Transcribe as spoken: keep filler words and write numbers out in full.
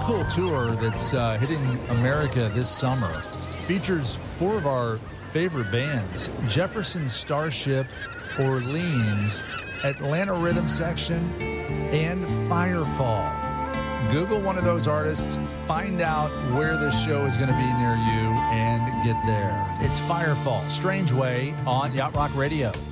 cool tour that's uh, hitting America this summer. Features four of our favorite bands: Jefferson Starship, Orleans, Atlanta Rhythm Section, and Firefall. Google one of those artists, find out where this show is going to be near you, and get there. It's Firefall, Strange Way on Yacht Rock Radio.